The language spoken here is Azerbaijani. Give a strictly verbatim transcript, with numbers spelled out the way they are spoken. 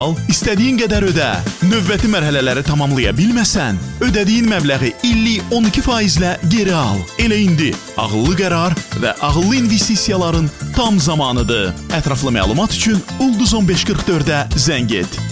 Al, istədiyin qədər ödə. Növbəti mərhələləri tamamlaya bilməsən, ödədiyin məbləği illik on iki faizlə geri al. Elə indi ağıllı qərar və ağıllı investisiyaların tam zamanıdır. Ətraflı məlumat üçün Ulduz on beş qırx dördə zəng et.